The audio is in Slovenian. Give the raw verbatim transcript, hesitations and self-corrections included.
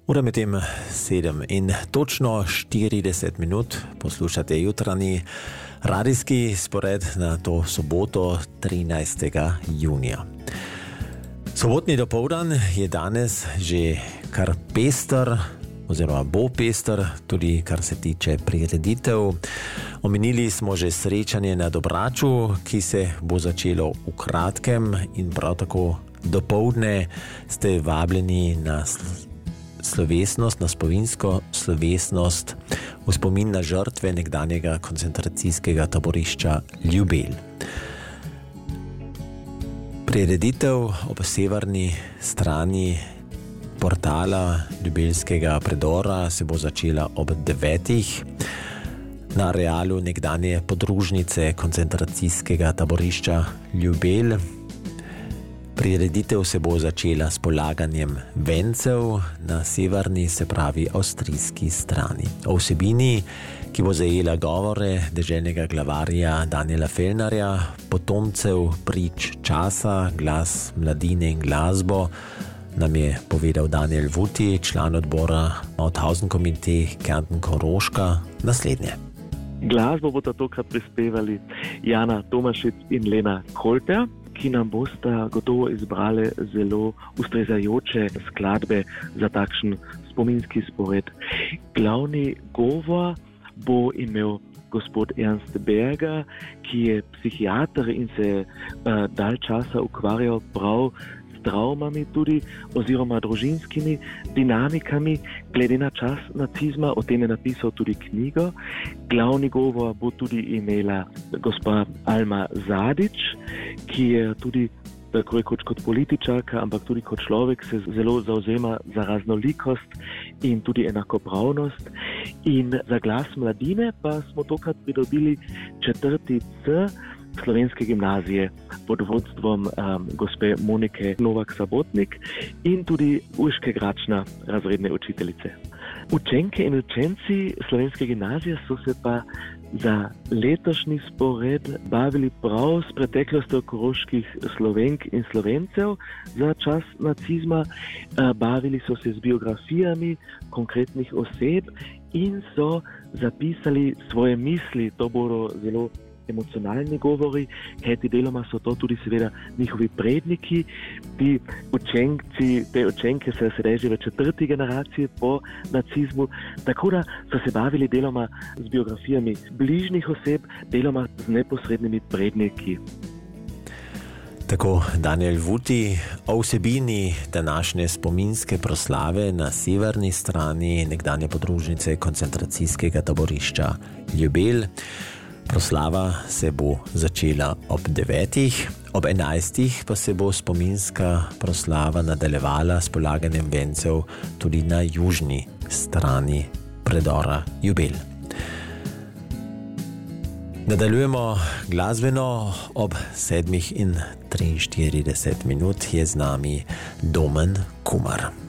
Ura med tem sedem in točno štirideset minut poslušate jutranji radijski spored na to soboto trinajstega junija. Sobotni dopoldan je danes že kar pester, oziroma bo pester, tudi kar se tiče prireditev. Omenili smo že srečanje na Dobraču, ki se bo začelo v kratkem, in prav tako dopoldne ste vabljeni na slovesnost, na spominsko slovesnost v spomin na žrtve nekdanjega koncentracijskega taborišča Ljubelj. Prireditev ob severni strani portala Ljubeljskega predora se bo začela ob devetih na arealu nekdanje podružnice koncentracijskega taborišča Ljubelj. Prireditev se bo začela s polaganjem vencev na severni, se pravi avstrijski strani. O vsebini, ki bo zajela govore deželnega glavarja Daniela Fellnerja, potomcev prič časa, glas mladine in glasbo, nam je povedal Daniel Vuti, član odbora Mauthausen komite Kärnten-Koroška, naslednje. Glasbo bodo tokrat prispevali Jana Tomašič in Lena Kolter, ki nam bosta gotovo izbrali zelo ustrezajoče skladbe za takšen spominski spored. Glavni govor bo imel gospod Ernst Berger, ki je psihiater in se uh, dalj časa ukvarjal prav s travmami tudi, oziroma družinskimi dinamikami glede na čas nacizma. O tem je napisal tudi knjigo. Glavni govor bo tudi imela gospa Alma Zadič, ki je tudi tako rekoč kot političarka, ampak tudi kot človek se zelo zauzema za raznolikost in tudi enakopravnost. In za glas mladine pa smo tokrat pridobili četrti C Slovenske gimnazije pod vodstvom um, gospe Monike Novak-Sabotnik in tudi Urške Gračna, razredne učiteljice. Učenke in učenci Slovenske gimnazije so se pa za letošnji spored bavili prav s preteklostjo koroških Slovenk in Slovencev za čas nacizma. Bavili so se z biografijami konkretnih oseb in so zapisali svoje misli. To bodo zelo emocionalni govori, kajti deloma so to tudi seveda njihovi predniki. Ti učenci, te učenke so sedaj že v četrti generaciji po nacizmu, tako da so se bavili deloma z biografijami bližnjih oseb, deloma z neposrednimi predniki. Tako Daniel Vuti o vsebini današnje spominske proslave na severni strani nekdanje podružnice koncentracijskega taborišča Ljubelj. Proslava se bo začela ob devetih, ob enajstih pa se bo spominska proslava nadaljevala s polaganjem vencev tudi na južni strani predora Ljubelj. Nadaljujemo glasbeno. Ob sedmih in triinštirideset minut je z nami Domen Kumar.